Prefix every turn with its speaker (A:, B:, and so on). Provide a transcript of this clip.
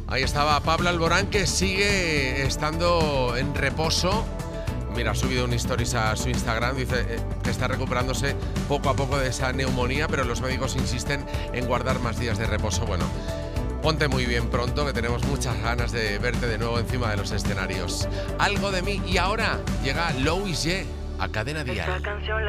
A: Ahí estaba Pablo Alborán, que sigue estando en reposo. Mira, ha subido un stories a su Instagram, dice que está recuperándose poco a poco de esa neumonía, pero los médicos insisten en guardar más días de reposo. Bueno, ponte muy bien pronto, que tenemos muchas ganas de verte de nuevo encima de los escenarios. Algo de mí. Y ahora llega Louis G a Cadena Dial.